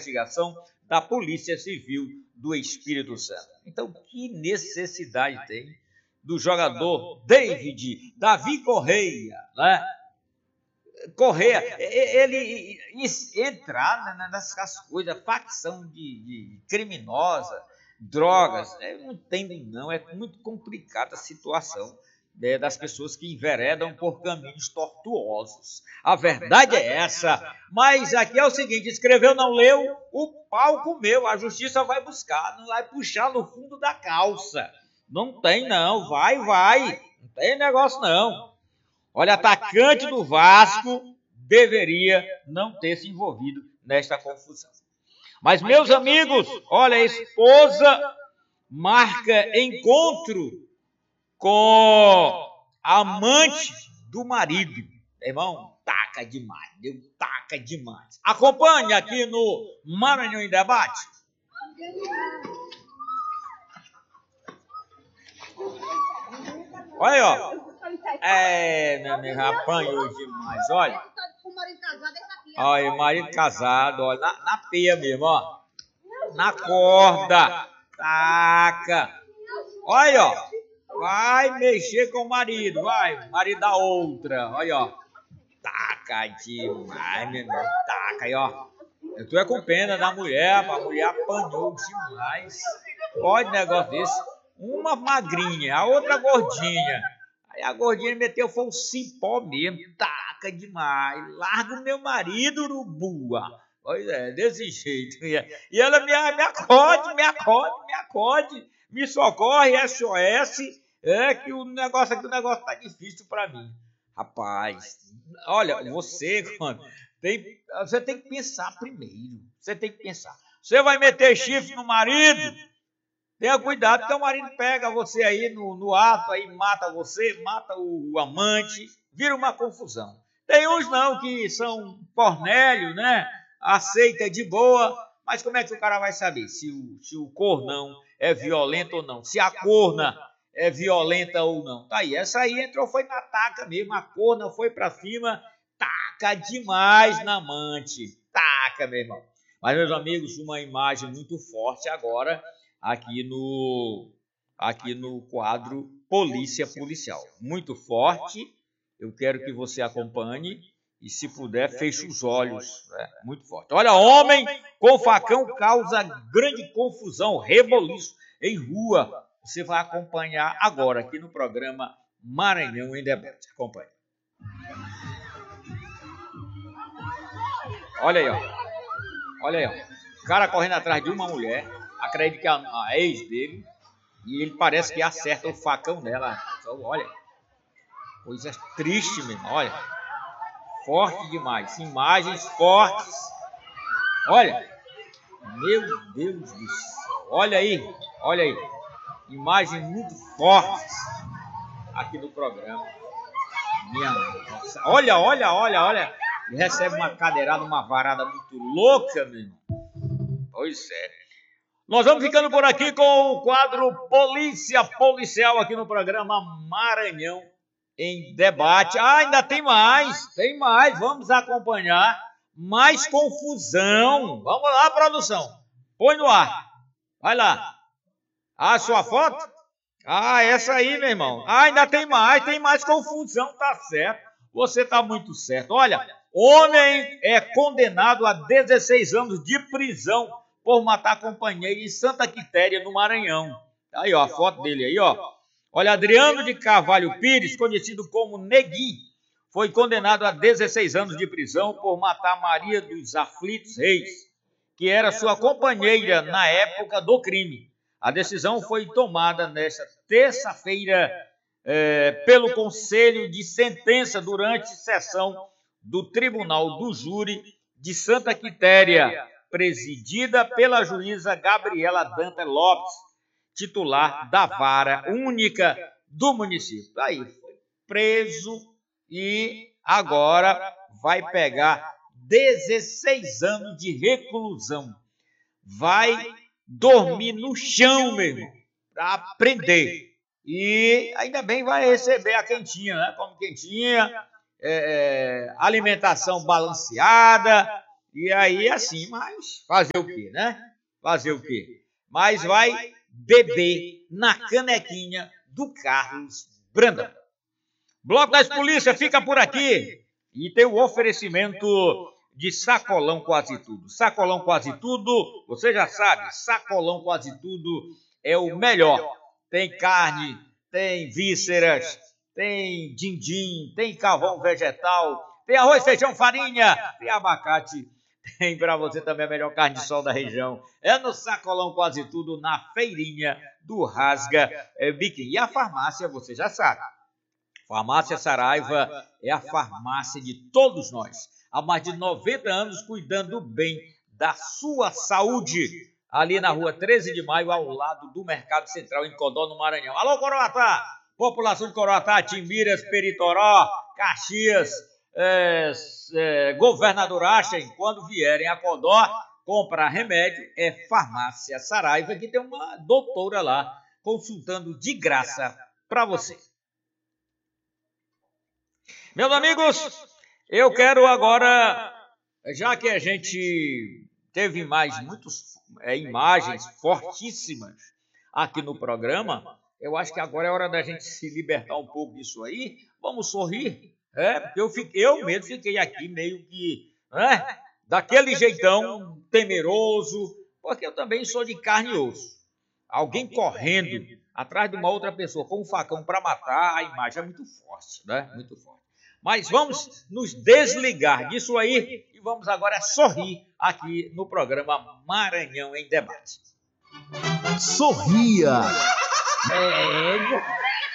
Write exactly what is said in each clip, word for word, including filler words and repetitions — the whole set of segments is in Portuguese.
investigação da Polícia Civil do Espírito Santo. Então, que necessidade tem do jogador David, Davi Correia, né? Correia, ele entrar nessas coisas, facção de, de criminosa, drogas, eu não entendo não, é muito complicada a situação, né, das pessoas que enveredam por caminhos tortuosos. A verdade é essa, mas aqui é o seguinte, escreveu, não leu, o pau comeu, a justiça vai buscar, não vai puxar no fundo da calça. Não tem não, vai, vai, não tem negócio não. Olha, atacante do Vasco deveria não ter se envolvido nesta confusão. Mas, meus amigos, olha, a esposa marca encontro com a amante do marido. Irmão, taca demais, deu taca demais. Acompanhe aqui no Maranhão em Debate. Olha aí, ó. É, meu amigo, apanhou demais, olha. Olha, marido casado, olha, na, na peia mesmo, ó. Na corda, taca. Olha, ó. Vai mexer com o marido, vai. Marido da outra, olha, ó. Taca demais, meu amigo, taca aí, ó. Eu tô é com pena da mulher, a mulher apanhou demais. Pode negócio desse. Uma magrinha, a outra gordinha. Aí a gordinha meteu, foi um cipó mesmo, taca demais. Larga o meu marido, urubua. Pois é, desse jeito. E ela me, me acode, me acode, me acode, me socorre, S O S. É que o negócio aqui, o negócio tá difícil pra mim. Rapaz, olha, você, tem, você tem que pensar primeiro. Você tem que pensar. Você vai meter chifre no marido? Tenha cuidado, porque o marido pega você aí no, no ato, aí mata você, mata o, o amante, vira uma confusão. Tem uns não que são cornélio, né? Aceita de boa, mas como é que o cara vai saber se o, se o cornão é violento ou não? Se a corna é violenta ou não? Tá aí, essa aí entrou, foi na taca mesmo, a corna foi pra cima, taca demais na amante, taca, meu irmão. Mas, meus amigos, uma imagem muito forte agora aqui no, aqui no quadro Polícia Policial. Muito forte, eu quero que você acompanhe e, se puder, feche os olhos. É, muito forte. Olha, homem com facão causa grande confusão, reboliço em rua. Você vai acompanhar agora aqui no programa Maranhão em Debate. Acompanhe. Olha aí, ó. Olha aí, ó. O cara correndo atrás de uma mulher. Acredito que é a, a ex dele, e ele parece que acerta o facão nela. Então, olha, coisa triste mesmo, olha, forte demais, imagens fortes, olha, meu Deus do céu, olha aí, olha aí, imagens muito fortes aqui no programa. Minha nossa, olha, olha, olha, olha, ele recebe uma cadeirada, uma varada muito louca, meu irmão. Pois é. Nós vamos ficando por aqui com o quadro Polícia Policial aqui no programa Maranhão em Debate. Ah, ainda tem mais, tem mais. Vamos acompanhar mais confusão. Vamos lá, produção. Põe no ar. Vai lá. Ah, sua foto? Ah, essa aí, meu irmão. Ah, ainda tem mais, tem mais confusão, tá certo. Você tá muito certo. Olha, homem é condenado a dezesseis anos de prisão por matar companheiro em Santa Quitéria, no Maranhão. Aí, ó, a foto dele aí, ó. Olha, Adriano de Carvalho Pires, conhecido como Neguinho, foi condenado a dezesseis anos de prisão por matar Maria dos Aflitos Reis, que era sua companheira na época do crime. A decisão foi tomada nesta terça-feira é, pelo Conselho de Sentença durante sessão do Tribunal do Júri de Santa Quitéria, presidida pela juíza Gabriela Dantas Lopes, titular da vara única do município. Aí foi preso e agora vai pegar dezesseis anos de reclusão. Vai dormir no chão mesmo, para aprender. E ainda bem vai receber a quentinha, né? Como quentinha, é, alimentação balanceada. E aí, assim, mas fazer o quê, né? Fazer o quê? Mas vai beber na canequinha do Carlos Brandão. Bloco das Polícias fica por aqui. E tem o oferecimento de Sacolão Quase Tudo. Sacolão Quase Tudo, você já sabe, Sacolão Quase Tudo é o melhor. Tem carne, tem vísceras, tem din-din, tem carvão vegetal, tem arroz, feijão, farinha, tem abacate. Tem para você também a melhor carne de sol da região. É no Sacolão Quase Tudo, na feirinha do Rasga é, Biquim. E a farmácia, você já sabe. Farmácia Saraiva é a farmácia de todos nós. Há mais de noventa anos cuidando bem da sua saúde. Ali na rua treze de maio, ao lado do Mercado Central, em Codó, no Maranhão. Alô, Coroatá! População de Coroatá, Timbiras, Peritoró, Caxias, é, é, Governador Achem, quando vierem a Codó comprar remédio, é Farmácia Saraiva, que tem uma doutora lá consultando de graça para você. Meus amigos, eu quero agora, já que a gente teve mais muitas é, imagens fortíssimas aqui no programa, eu acho que agora é hora da gente se libertar um pouco disso aí. Vamos sorrir, é, porque eu, fiquei, eu mesmo fiquei aqui meio que, né, daquele jeitão temeroso, porque eu também sou de carne e osso. Alguém correndo atrás de uma outra pessoa com um facão para matar, a imagem é muito forte, né? Muito forte. Mas vamos nos desligar disso aí e vamos agora sorrir aqui no programa Maranhão em Debate. Sorria! É.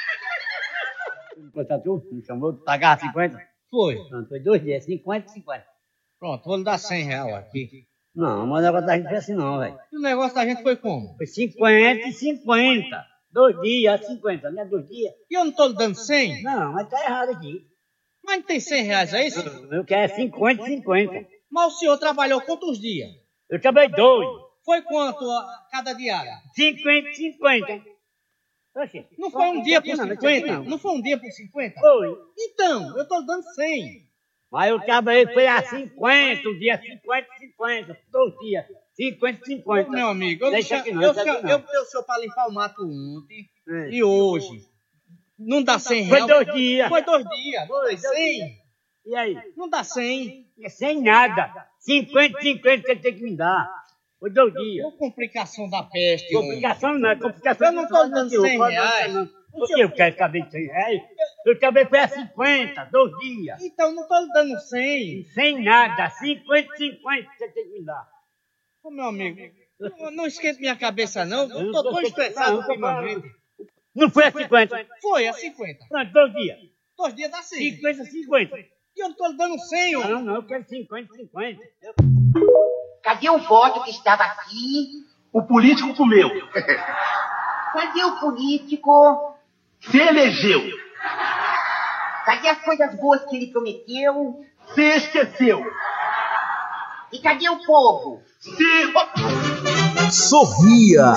Tu me chamou de pagar cinquenta? Foi. Pronto, foi dois dias, cinquenta, cinquenta. Pronto, vou lhe dar cem reais aqui. Não, mas o negócio da gente foi assim não, velho. E o negócio da gente foi como? Foi cinquenta e cinquenta. Dois dias, cinquenta, não é dois dias? E eu não tô lhe dando cem? Não, mas tá errado aqui. Mas não tem cem reais, é isso? Eu quero cinquenta e cinquenta. Mas o senhor trabalhou quantos dias? Eu trabalhei dois. Foi quanto a cada diária? cinquenta e cinquenta. Oxê, Não foi um dia por não, cinquenta? Não, Não foi um dia por cinquenta? Foi. Então, eu tô lhe dando cem. Mas eu trabalhei, foi a cinquenta, o dia cinquenta e cinquenta. Dois dias, cinquenta e cinquenta. Ô, meu amigo, eu, Deixa deixa, aqui não, eu, deixa eu, aqui não. eu botei o senhor para limpar o mato ontem É. e hoje. Não dá cem Foi reais? dois dias. Foi dois dias. Foi dois cem. E aí? Não dá cem. É sem nada. cinquenta, cinquenta que ele tem que me dar. Foi dois dias. Uma complicação da peste. homem. Complicação não, é complicação. Eu não tô dando cem reais. Por que eu quero saber de cem reais? Eu também foi a cinquenta, dois dias. Então, não tô lhe dando cem. Sem nada. cinquenta, cinquenta que você tem que me dar. Ô, meu amigo, não, não esquente minha cabeça, não. Eu Eu tô tô- tão estressado não, eu tô ultimamente. Não foi a cinquenta? Foi a cinquenta. Pronto, dois dias. Dois dias dá cem. cinquenta, cinquenta. E eu não tô lhe dando cem, homem. Não, não, eu quero cinquenta, cinquenta. Cadê o voto que estava aqui? O político comeu, Cadê o político? se elegeu, Cadê as coisas boas que ele prometeu? se esqueceu, E cadê o povo? se... Sorria!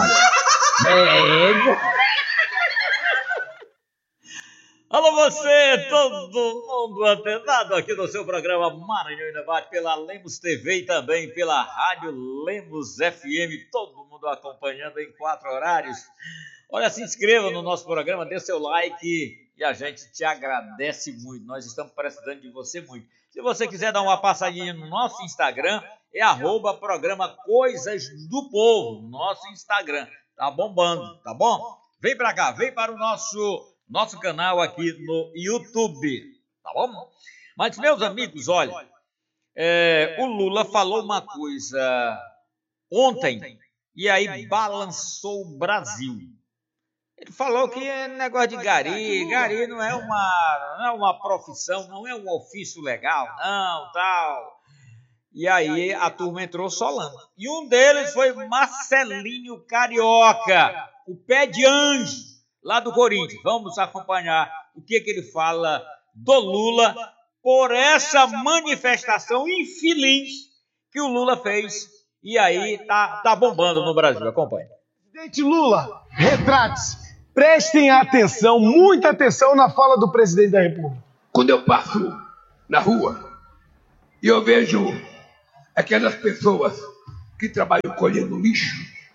Alô você, todo mundo antenado aqui no seu programa Maranhão em Debate pela Lemos T V e também pela Rádio Lemos F M, todo mundo acompanhando em quatro horários. Olha, se inscreva no nosso programa, dê seu like e a gente te agradece muito, nós estamos precisando de você muito. Se você quiser dar uma passadinha no nosso Instagram, é arroba programa Coisas do Povo, nosso Instagram, tá bombando, tá bom? Vem pra cá, vem para o nosso... nosso canal aqui no YouTube, tá bom? Mas, meus amigos, olha, é, o Lula falou uma coisa ontem e aí balançou o Brasil. Ele falou que é negócio de gari, gari não é uma, não é uma profissão, não é um ofício legal, não, tal. E aí a turma entrou solando. E um deles foi Marcelinho Carioca, o pé de anjo, lá do Corinthians. Vamos acompanhar o que, que ele fala do Lula por essa manifestação infeliz que o Lula fez. E aí tá, tá bombando no Brasil. Acompanhe. Presidente Lula, retrate-se. Prestem atenção, muita atenção na fala do presidente da República. Quando eu passo na rua e eu vejo aquelas pessoas que trabalham colhendo lixo.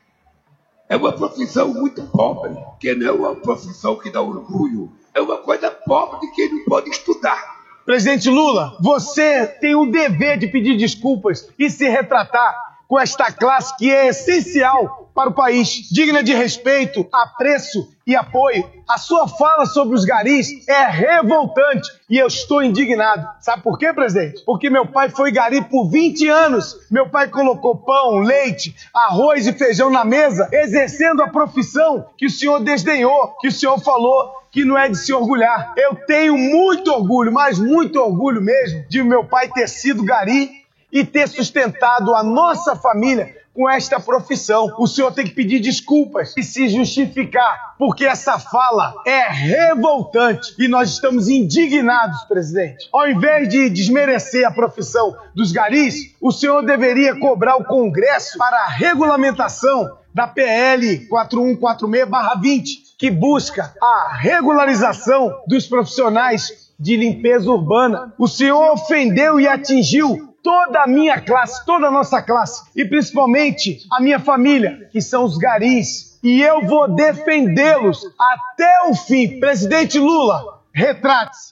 É uma profissão muito pobre, que não é uma profissão que dá orgulho. É uma coisa pobre de quem não pode estudar. Presidente Lula, você tem o dever de pedir desculpas e se retratar com esta classe que é essencial para o país, digna de respeito, apreço e apoio. A sua fala sobre os garis é revoltante e eu estou indignado. Sabe por quê, presidente? Porque meu pai foi gari por vinte anos. Meu pai colocou pão, leite, arroz e feijão na mesa, exercendo a profissão que o senhor desdenhou, que o senhor falou que não é de se orgulhar. Eu tenho muito orgulho, mas muito orgulho mesmo, de meu pai ter sido gari e ter sustentado a nossa família com esta profissão. O senhor tem que pedir desculpas e se justificar, porque essa fala é revoltante e nós estamos indignados, presidente. Ao invés de desmerecer a profissão dos garis, o senhor deveria cobrar o Congresso para a regulamentação da P L quatro um quatro seis barra vinte, que busca a regularização dos profissionais de limpeza urbana. O senhor ofendeu e atingiu toda a minha classe, toda a nossa classe, e principalmente a minha família, que são os garis. E eu vou defendê-los até o fim. Presidente Lula, retrate-se.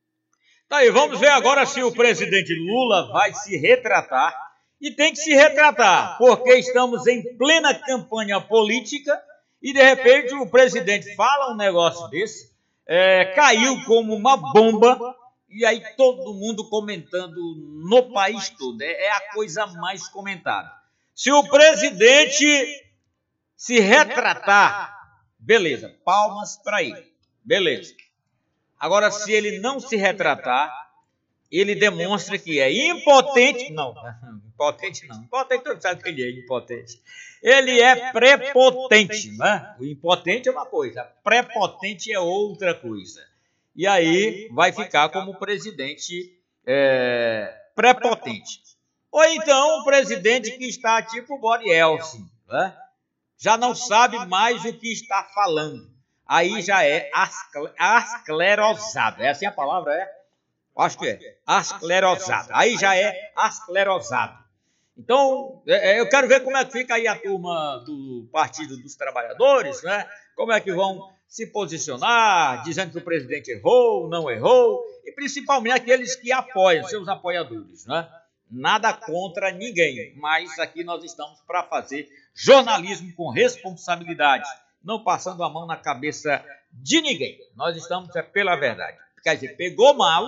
Tá aí, vamos ver agora se o presidente Lula vai se retratar. E tem que se retratar, porque estamos em plena campanha política e, de repente, o presidente fala um negócio desse, é, caiu como uma bomba. E aí todo mundo comentando no país todo. É a coisa mais comentada. Se o presidente se retratar, beleza, palmas para ele. Beleza. Agora, se ele não se retratar, ele demonstra que é impotente. Não, impotente não. Impotente, todo mundo sabe que ele é impotente. Ele é prepotente, né? O impotente é uma coisa, prepotente é outra coisa. E aí vai ficar como presidente é, prepotente. Ou então o presidente que está tipo Boris Yeltsin, né? Já não sabe mais o que está falando. Aí já é asclerosado. É assim a palavra, é? Acho que é. Asclerosado. Aí já é asclerosado. Então, é, eu quero ver como é que fica aí a turma do Partido dos Trabalhadores, né? Como é que vão se posicionar, dizendo que o presidente errou, não errou, e principalmente aqueles que apoiam, seus apoiadores, né? Nada contra ninguém, mas aqui nós estamos para fazer jornalismo com responsabilidade, não passando a mão na cabeça de ninguém. Nós estamos é, pela verdade. Quer dizer, pegou mal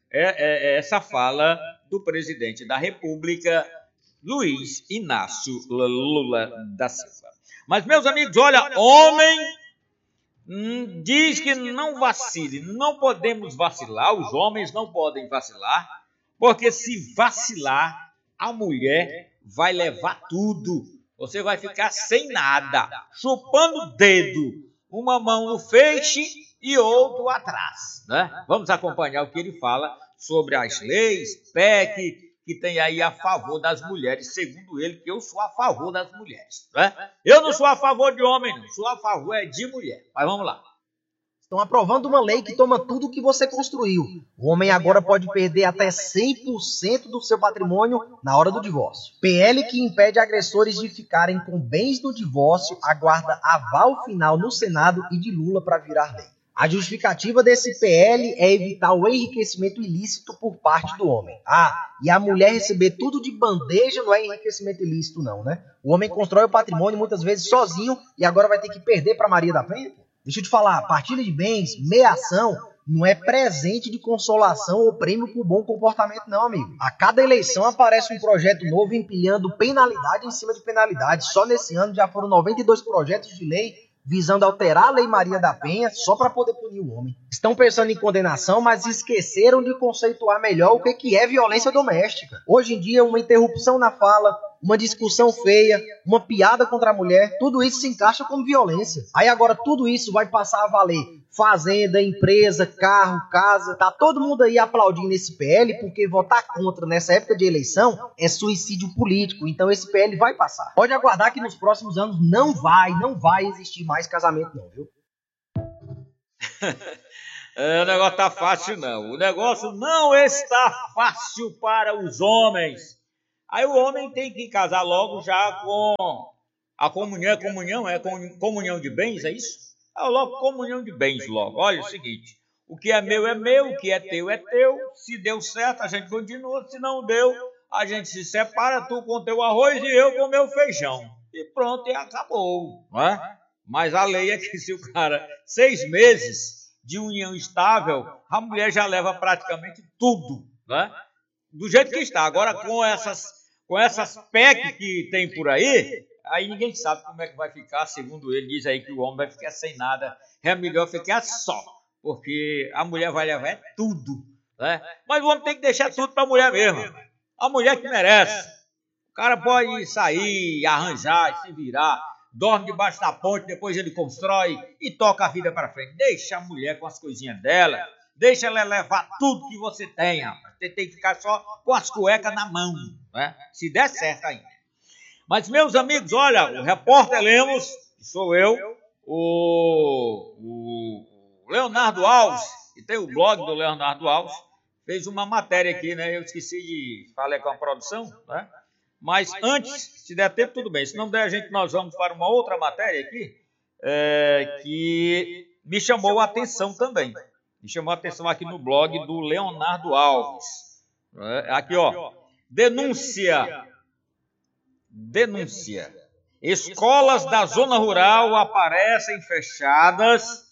é, é, essa fala do presidente da República, Luiz Inácio Lula da Silva. Mas, meus amigos, olha, homem hum, diz que não vacile, não podemos vacilar, os homens não podem vacilar, porque se vacilar, a mulher vai levar tudo. Você vai ficar sem nada, chupando o dedo, uma mão no feixe e outro atrás, né? Vamos acompanhar o que ele fala sobre as leis, P E C, que tem aí a favor das mulheres, segundo ele, que eu sou a favor das mulheres, né? Eu não sou a favor de homem, não, sou a favor é de mulher. Mas vamos lá. Estão aprovando uma lei que toma tudo que você construiu. O homem agora pode perder até cem por cento do seu patrimônio na hora do divórcio. P L que impede agressores de ficarem com bens no divórcio aguarda aval final no Senado e de Lula para virar lei. A justificativa desse P L é evitar o enriquecimento ilícito por parte do homem. Ah, e a mulher receber tudo de bandeja não é enriquecimento ilícito não, né? O homem constrói o patrimônio muitas vezes sozinho e agora vai ter que perder para Maria da Penha? Deixa eu te falar, partilha de bens, meação, não é presente de consolação ou prêmio por bom comportamento não, amigo. A cada eleição aparece um projeto novo empilhando penalidade em cima de penalidade. Só nesse ano já foram noventa e dois projetos de lei visando alterar a Lei Maria da Penha só para poder punir o homem. Estão pensando em condenação, mas esqueceram de conceituar melhor o que é violência doméstica. Hoje em dia, uma interrupção na fala, uma discussão feia, uma piada contra a mulher, tudo isso se encaixa como violência. Aí agora tudo isso vai passar a valer fazenda, empresa, carro, casa. Tá todo mundo aí aplaudindo esse P L porque votar contra nessa época de eleição é suicídio político. Então esse P L vai passar. Pode aguardar que nos próximos anos não vai, não vai existir mais casamento não, viu? É, o negócio tá fácil não. O negócio não está fácil para os homens. Aí o homem tem que casar logo já com a comunhão. É comunhão? É comunhão de bens, é isso? É logo comunhão de bens logo. Olha o seguinte, o que é meu é meu, o que é teu é teu. Se deu certo, a gente continua. Se não deu, a gente se separa, tu com teu arroz e eu com meu feijão. E pronto, e acabou. Não é? Mas a lei é que se o cara, seis meses de união estável, a mulher já leva praticamente tudo, né? Do jeito que está. Agora, com essas, com essas P E C que tem por aí, aí ninguém sabe como é que vai ficar. Segundo ele, diz aí que o homem vai ficar sem nada. É melhor ficar só, porque a mulher vai levar tudo, né? Mas o homem tem que deixar tudo para a mulher mesmo. A mulher que merece. O cara pode sair, arranjar, se virar, dorme debaixo da ponte, depois ele constrói e toca a vida para frente. Deixa a mulher com as coisinhas dela, deixa ela levar tudo que você tem, rapaz. Você tem que ficar só com as cuecas na mão, né? Se der certo ainda. Mas, meus amigos, olha, o repórter Lemos, que sou eu, o, o Leonardo Alves, que tem o blog do Leonardo Alves, fez uma matéria aqui, né? Eu esqueci de falar com a produção, né? Mas antes, se der tempo, tudo bem. Se não der, a gente, nós vamos para uma outra matéria aqui, é, que me chamou a atenção também. Me chamou a atenção aqui no blog do Leonardo Alves. É, aqui, ó. Denúncia. Denúncia. Escolas da zona rural aparecem fechadas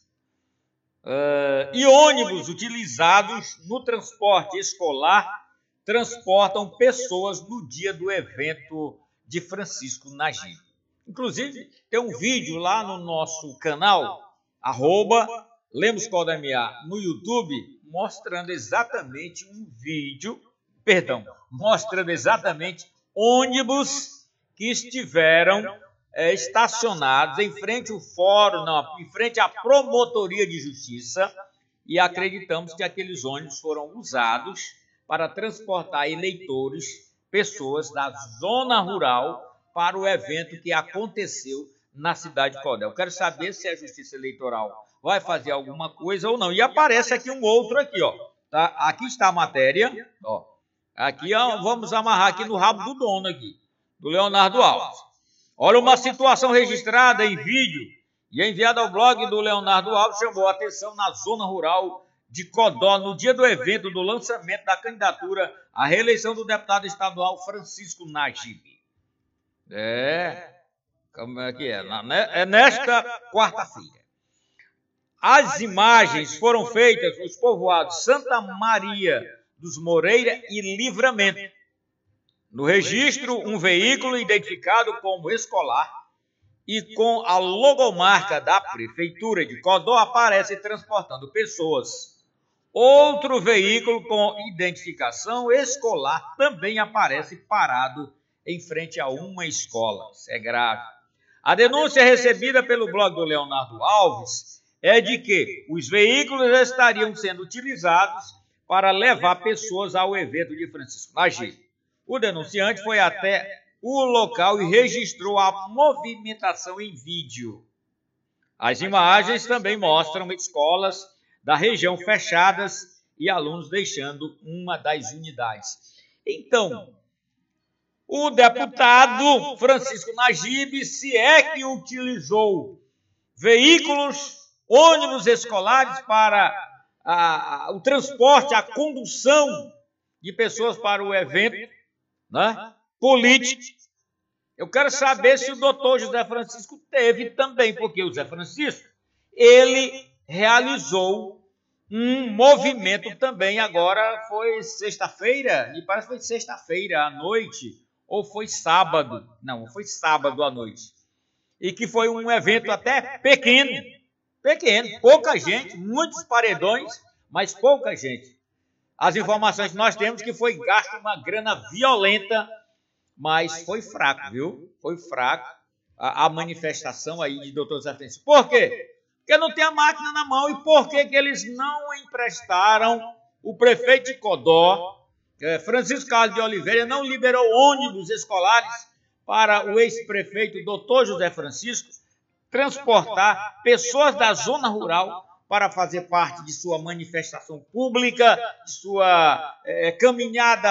uh, e ônibus utilizados no transporte escolar transportam pessoas no dia do evento de Francisco Najib. Inclusive, tem um vídeo lá no nosso canal, arroba Lemos Codemia, no YouTube, mostrando exatamente um vídeo, perdão, mostrando exatamente ônibus que estiveram é, estacionados em frente ao fórum, não, em frente à promotoria de justiça, e acreditamos que aqueles ônibus foram usados para transportar eleitores, pessoas da zona rural, para o evento que aconteceu na cidade de Codé. Eu quero saber se a Justiça Eleitoral vai fazer alguma coisa ou não. E aparece aqui um outro aqui, ó. Tá? Aqui está a matéria, ó. Aqui, ó, vamos amarrar aqui no rabo do dono aqui, do Leonardo Alves. Olha, uma situação registrada em vídeo e enviada ao blog do Leonardo Alves chamou a atenção na zona rural de Codó, no dia do evento do lançamento da candidatura à reeleição do deputado estadual Francisco Najib. É, como é que é? É nesta quarta-feira. As imagens foram feitas nos povoados Santa Maria dos Moreira e Livramento. No registro, um veículo identificado como escolar e com a logomarca da Prefeitura de Codó aparece transportando pessoas. Outro veículo com identificação escolar também aparece parado em frente a uma escola. Isso é grave. A denúncia recebida pelo blog do Leonardo Alves é de que os veículos estariam sendo utilizados para levar pessoas ao evento de Francisco Najib. O denunciante foi até o local e registrou a movimentação em vídeo. As imagens também mostram escolas da região fechadas e alunos deixando uma das unidades. Então, o deputado Francisco Najib, se é que utilizou veículos, ônibus escolares para a, a, o transporte, a condução de pessoas para o evento, né, político, eu quero saber se o doutor José Francisco teve também, porque o José Francisco, ele realizou um movimento também, agora foi sexta-feira, me parece que foi sexta-feira à noite, ou foi sábado, não, foi sábado à noite, e que foi um evento até pequeno, pequeno, pouca gente, muitos paredões, mas pouca gente. As informações que nós temos que foi gasto uma grana violenta, mas foi fraco, viu? Foi fraco a, a manifestação aí de doutor José Francisco. Por quê? Porque não tem a máquina na mão. E por que que eles não emprestaram o prefeito de Codó, é, Francisco Carlos de Oliveira, não liberou ônibus escolares para o ex-prefeito doutor José Francisco transportar pessoas da zona rural para fazer parte de sua manifestação pública, de sua é, caminhada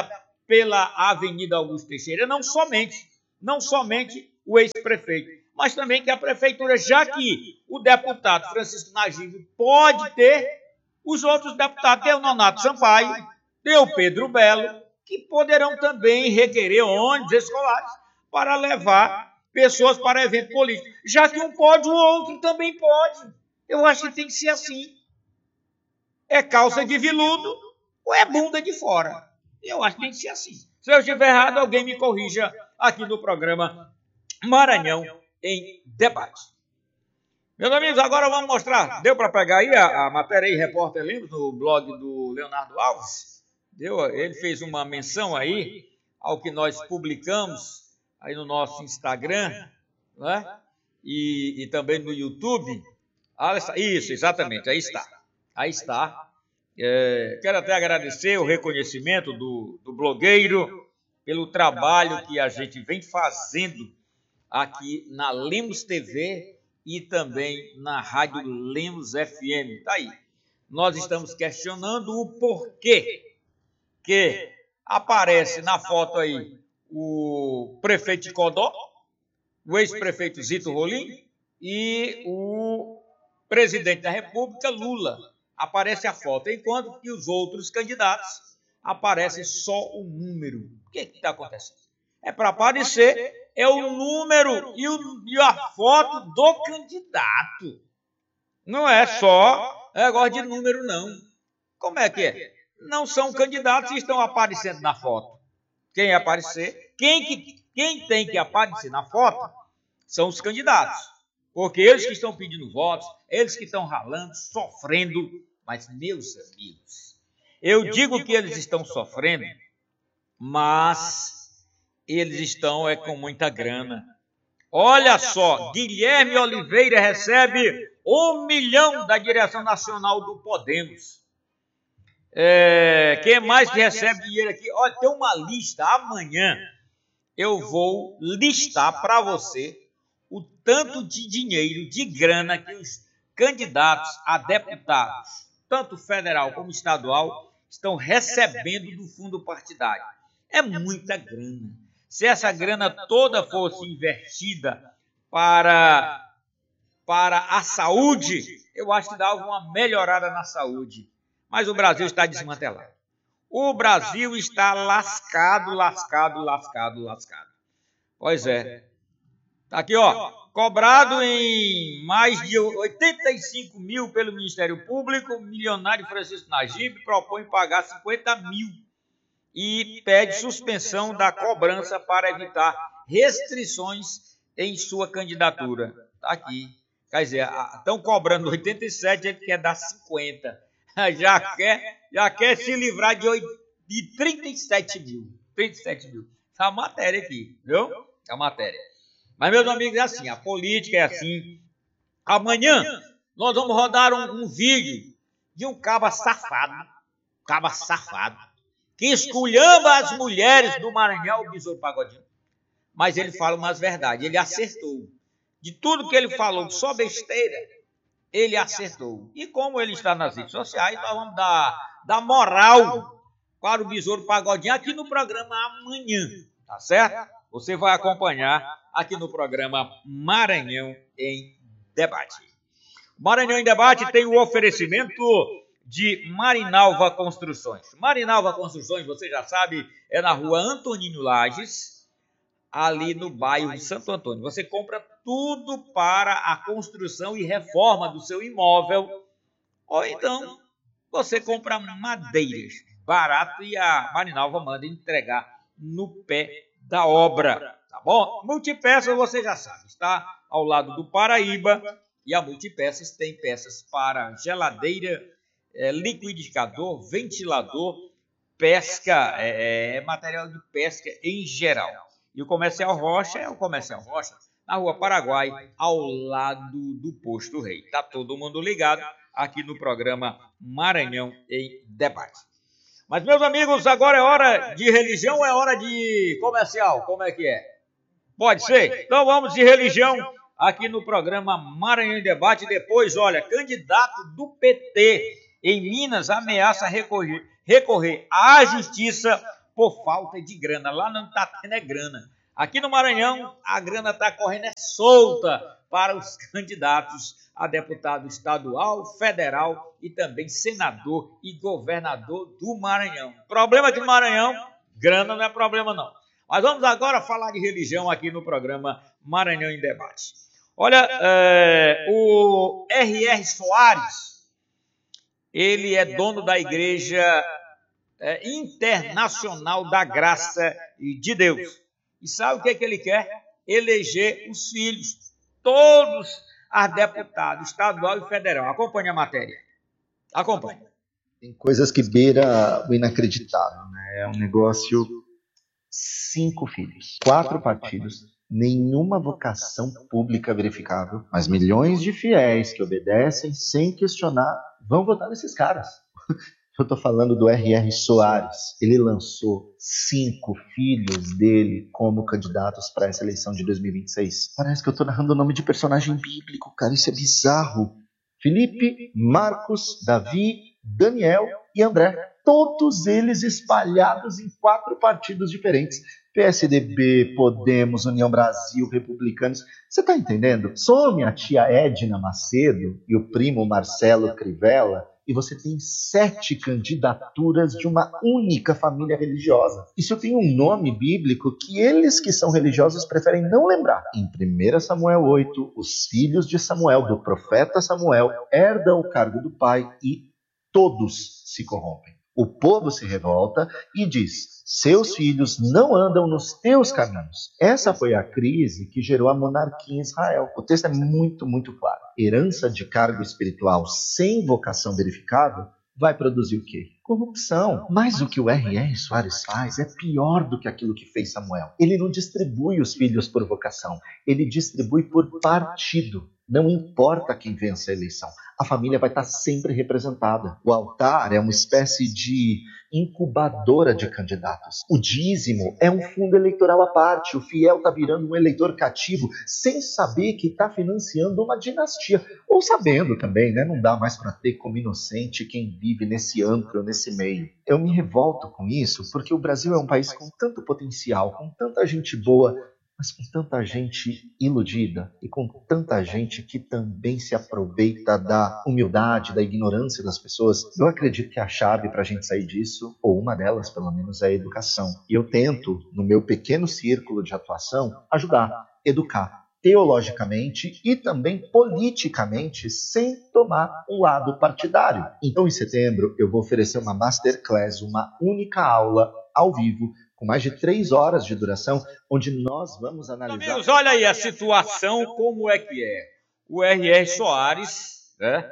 pela Avenida Augusto Teixeira, não somente, não somente o ex-prefeito, mas também que a prefeitura, já que o deputado Francisco Najib pode ter, os outros deputados, tem o Nonato Sampaio, tem o Pedro Belo, que poderão também requerer ônibus escolares para levar pessoas para evento político. Já que um pode, o outro também pode. Eu acho que tem que ser assim. É calça de veludo ou é bunda de fora? Eu acho que tem que ser assim. Se eu estiver errado, alguém me corrija aqui no programa Maranhão em Debate. Meus amigos, agora vamos mostrar. Deu para pegar aí a, a matéria aí, Repórter Lemos, no blog do Leonardo Alves? Deu? Ele fez uma menção aí ao que nós publicamos aí no nosso Instagram, né? e, e também no YouTube. Isso, exatamente, aí está. Aí está. É, quero até agradecer o reconhecimento do, do blogueiro pelo trabalho que a gente vem fazendo aqui na Lemos T V e também na Rádio Lemos F M. Está aí. Nós estamos questionando o porquê que aparece na foto aí o prefeito de Codó, o ex-prefeito Zito Rolim e o presidente da República, Lula. Aparece a foto, enquanto que os outros candidatos aparece só o número. O que está acontecendo? É para aparecer é o número e, o, e a foto do candidato. Não é só negócio de número, não. Como é que é? Não são candidatos que estão aparecendo na foto. Quem aparecer, quem, que, quem tem que aparecer na foto são os candidatos. Porque eles que estão pedindo votos, eles que estão ralando, sofrendo. Mas, meus amigos, eu digo que eles estão sofrendo, mas eles estão é, com muita grana. Olha só, Guilherme Oliveira recebe um milhão da direção nacional do Podemos. É, quem mais que recebe dinheiro aqui? Olha, tem uma lista. Amanhã eu vou listar para você o tanto de dinheiro, de grana que os candidatos a deputados, tanto federal como estadual, estão recebendo do fundo partidário. É muita grana. Se essa grana toda fosse investida para, para a saúde, eu acho que dava uma melhorada na saúde. Mas o Brasil está desmantelado. O Brasil está lascado, lascado, lascado, lascado. Pois é. Tá aqui, ó. Cobrado em mais de oitenta e cinco mil pelo Ministério Público, o milionário Francisco Najib propõe pagar cinquenta mil e pede suspensão da cobrança para evitar restrições em sua candidatura. Tá aqui. Quer dizer, estão cobrando oitenta e sete, ele quer dar cinquenta. Já quer, já quer se livrar de, de trinta e sete mil. trinta e sete mil. Essa matéria aqui, viu? É a matéria. Mas, meus amigos, é assim, a política é assim. Amanhã nós vamos rodar um, um vídeo de um caba safado, caba safado, que esculhamba as mulheres do Maranhão, o Besouro Pagodinho. Mas ele fala umas verdades, ele acertou. De tudo que ele falou, só besteira, ele acertou. E como ele está nas redes sociais, nós vamos dar, dar moral para o Besouro Pagodinho aqui no programa amanhã, tá certo? Você vai acompanhar aqui no programa Maranhão em Debate. Maranhão em Debate tem o oferecimento de Marinalva Construções. Marinalva Construções, você já sabe, é na rua Antonino Lages, ali no bairro Santo Antônio. Você compra tudo para a construção e reforma do seu imóvel, ou então você compra madeiras, barato, e a Marinalva manda entregar no pé da obra, tá bom? Multipeças, você já sabe, está ao lado do Paraíba, e a Multipeças tem peças para geladeira, é, liquidificador, ventilador, pesca, é, é, material de pesca em geral. E o Comercial Rocha é o Comercial Rocha, na Rua Paraguai, ao lado do Posto Rei. Tá todo mundo ligado aqui no programa Maranhão em Debate. Mas, meus amigos, agora é hora de religião ou é hora de comercial? Como é que é? Pode ser? Então vamos de religião aqui no programa Maranhão em Debate. Depois, olha, candidato do P T em Minas ameaça recorrer, recorrer à justiça por falta de grana. Lá não está tendo é grana. Aqui no Maranhão, a grana está correndo é solta para os candidatos a deputado estadual, federal e também senador e governador do Maranhão. Problema aqui no Maranhão, grana não é problema não. Mas vamos agora falar de religião aqui no programa Maranhão em Debate. Olha, é, o R R Soares, ele é dono da Igreja é, Internacional da Graça de Deus. E sabe o que, é que ele quer? Eleger os filhos, todos a deputado estadual e federal. Acompanhe a matéria. Acompanhe. Tem coisas que beira o inacreditável, né? É um negócio... Cinco filhos, quatro partidos, nenhuma vocação pública verificável, mas milhões de fiéis que obedecem sem questionar vão votar nesses caras. Eu estou falando do R R Soares. Ele lançou cinco filhos dele como candidatos para essa eleição de dois mil e vinte e seis. Parece que eu estou narrando o nome de personagem bíblico, cara. Isso é bizarro. Felipe, Marcos, Davi, Daniel e André. Todos eles espalhados em quatro partidos diferentes. P S D B, Podemos, União Brasil, Republicanos. Você está entendendo? Some a tia Edna Macedo e o primo Marcelo Crivella e você tem sete candidaturas de uma única família religiosa. Isso tem um nome bíblico que eles que são religiosos preferem não lembrar. Em primeiro Samuel oito, os filhos de Samuel, do profeta Samuel, herdam o cargo do pai e todos se corrompem. O povo se revolta e diz: seus filhos não andam nos teus caminhos. Essa foi a crise que gerou a monarquia em Israel. O texto é muito, muito claro. Herança de cargo espiritual sem vocação verificável vai produzir o quê? Corrupção. Mas o que o R R Soares faz é pior do que aquilo que fez Samuel. Ele não distribui os filhos por vocação, ele distribui por partido. Não importa quem vença a eleição, a família vai estar sempre representada. O altar é uma espécie de incubadora de candidatos. O dízimo é um fundo eleitoral à parte. O fiel está virando um eleitor cativo sem saber que está financiando uma dinastia. Ou sabendo também, né? Não dá mais para ter como inocente quem vive nesse antro, nesse meio. Eu me revolto com isso porque o Brasil é um país com tanto potencial, com tanta gente boa, mas com tanta gente iludida e com tanta gente que também se aproveita da humildade, da ignorância das pessoas. Eu acredito que a chave para a gente sair disso, ou uma delas pelo menos, é a educação. E eu tento, no meu pequeno círculo de atuação, ajudar, educar teologicamente e também politicamente, sem tomar um lado partidário. Então, em setembro, eu vou oferecer uma masterclass, uma única aula ao vivo, com mais de três horas de duração, onde nós vamos analisar... Amigos, olha aí a situação, como é que é. O R R Soares, né,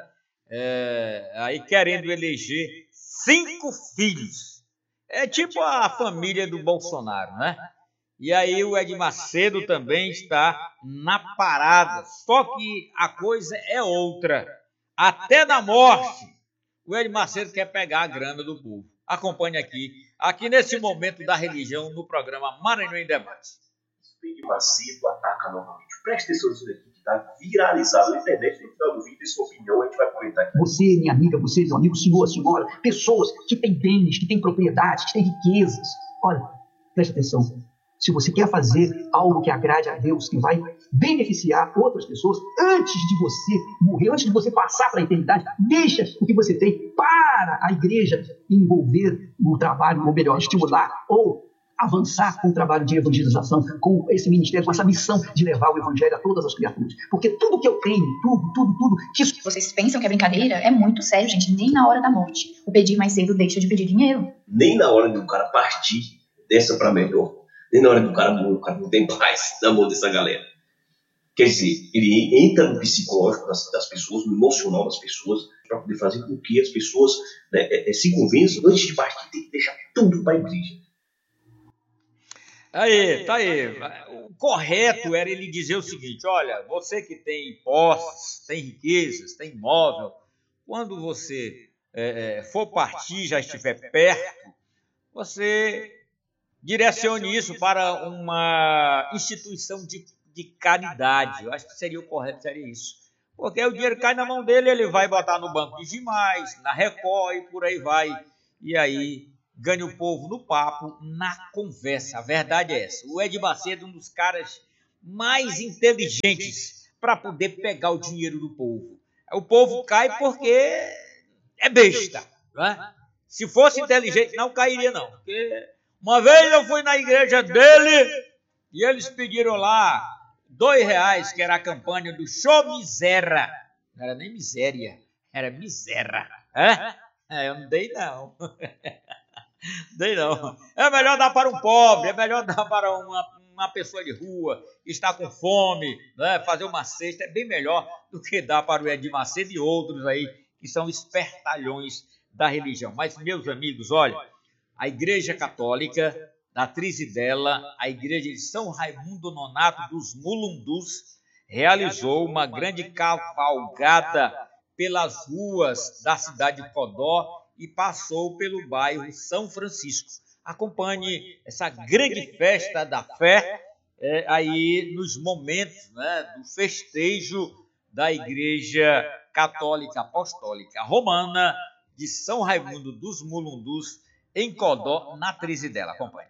é, aí querendo eleger cinco filhos. É tipo a família do Bolsonaro, né? E aí o Ed Macedo também está na parada. Só que a coisa é outra. Até na morte, o Ed Macedo quer pegar a grana do povo. Acompanhe aqui, aqui nesse momento da religião, no programa Maranhão em Debate. Ed Macedo ataca novamente. Preste atenção nisso daqui, que está viralizado na internet. No final do vídeo, essa opinião a gente vai comentar aqui. Você, minha amiga, você, meu amigo, senhor, senhora, pessoas que têm bens, que têm propriedades, que têm riquezas. Olha, preste atenção. Se você quer fazer algo que agrade a Deus, que vai beneficiar outras pessoas, antes de você morrer, antes de você passar para a eternidade, deixa o que você tem para a igreja envolver no trabalho, ou melhor, estimular ou avançar com o trabalho de evangelização, com esse ministério, com essa missão de levar o evangelho a todas as criaturas. Porque tudo que eu tenho, tudo, tudo, tudo... Que isso... Vocês pensam que é brincadeira? É muito sério, gente. Nem na hora da morte. O pedir mais cedo deixa de pedir dinheiro. Nem na hora do cara partir dessa para melhor. Nem na hora do cara, o cara não tem paz na mão dessa galera. Quer dizer, ele entra no psicológico das, das pessoas, no emocional das pessoas, para poder fazer com que as pessoas, né, é, é, se convençam, antes de partir, tem que deixar tudo para a igreja. Aí, tá aí. O correto era ele dizer o seguinte: olha, você que tem posses, tem riquezas, tem imóvel, quando você é, é, for partir, já estiver perto, você direcione isso para uma instituição de, de caridade. Eu acho que seria o correto, seria isso. Porque o dinheiro cai na mão dele, ele vai botar no banco de Gimais, na Record e por aí vai. E aí ganha o povo no papo, na conversa. A verdade é essa. O Ed Macedo é um dos caras mais inteligentes para poder pegar o dinheiro do povo. O povo cai porque é besta, né? Se fosse inteligente, não cairia, não. Porque uma vez eu fui na igreja dele e eles pediram lá dois reais, que era a campanha do Show Miséria. Não era nem miséria, era miséria. É? É, eu não dei, não. Dei, não. É melhor dar para um pobre, é melhor dar para uma, uma pessoa de rua que está com fome, né? Fazer uma cesta é bem melhor do que dar para o Ed Macedo e outros aí que são espertalhões da religião. Mas, meus amigos, olha, a Igreja Católica da Trizidela, a Igreja de São Raimundo Nonato dos Mulundus, realizou uma grande cavalgada pelas ruas da cidade de Codó e passou pelo bairro São Francisco. Acompanhe essa grande festa da fé é, aí nos momentos, né, do festejo da Igreja Católica Apostólica Romana de São Raimundo dos Mulundus, em Codó, na Trizidela. Acompanhe.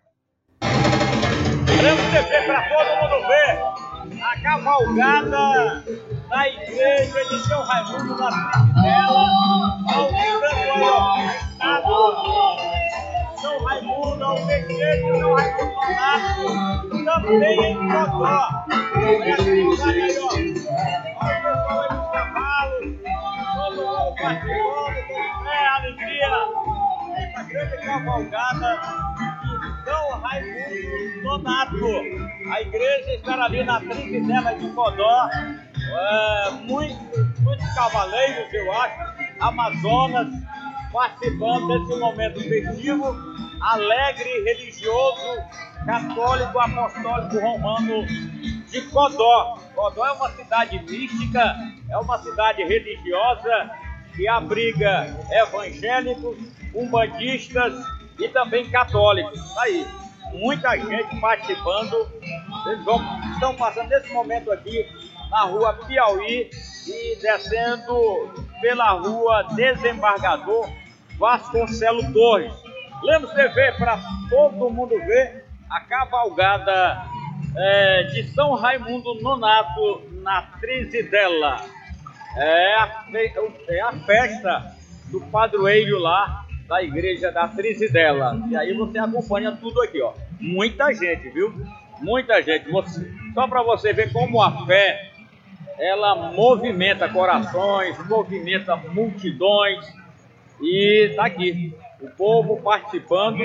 Queremos dizer para todo mundo ver a cavalgada da Igreja de São Raimundo da Trizidela, aumentando aí, ó, São Raimundo, ao Igreja de São Raimundo Nonato, também em Codó. Olha assim, olha aí, ó. Olha o pessoal aí dos cavalos, todo mundo participando, com fé, alegria. Essa grande cavalgada de São Raimundo Nonato. A igreja estará ali na Trizidela de Codó. É, muitos, muitos cavaleiros, eu acho, Amazonas, participando desse momento festivo, alegre, religioso, católico, apostólico, romano de Codó. Codó é uma cidade mística, é uma cidade religiosa que abriga evangélicos, umbandistas e também católicos. Aí, muita gente participando. Eles vão, estão passando nesse momento aqui na rua Piauí e descendo pela rua Desembargador Vasconcelos Torres. Lemos T V para todo mundo ver a cavalgada é, de São Raimundo Nonato na Trizidela. É a, é a festa do padroeiro lá da igreja da Trizidela. E aí você acompanha tudo aqui, ó. Muita gente, viu? Muita gente. Você, só para você ver como a fé, ela movimenta corações, movimenta multidões. E tá aqui, o povo participando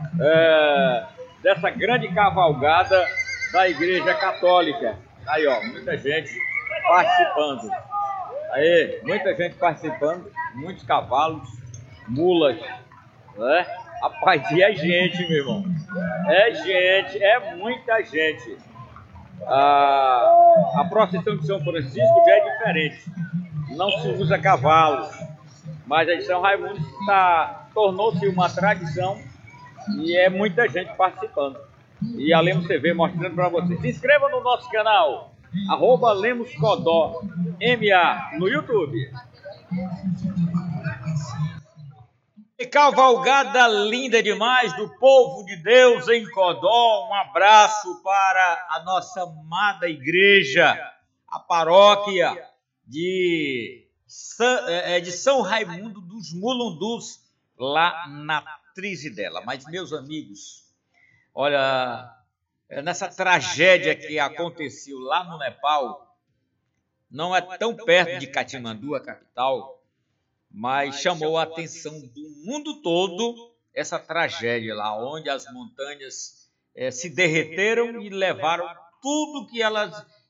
é, dessa grande cavalgada da Igreja Católica. Aí, ó, muita gente participando. Aí, muita gente participando, muitos cavalos, mulas, né? Rapaz, e é gente, meu irmão. É gente, é muita gente. A, a procissão de São Francisco já é diferente. Não se usa cavalos, mas a de São Raimundo tá, tornou-se uma tradição e é muita gente participando. E a Lemos T V mostrando para vocês. Se inscreva no nosso canal, arroba Lemos Codó, M A, no YouTube. E cavalgada linda demais do povo de Deus em Codó. Um abraço para a nossa amada igreja, a paróquia de, São, de São Raimundo dos Mulundus, lá na Trizidela. Mas, meus amigos, olha, nessa tragédia que aconteceu lá no Nepal, não é tão perto de Katmandu, a capital, mas chamou a atenção do mundo todo essa tragédia lá, onde as montanhas é, se derreteram e levaram tudo que elas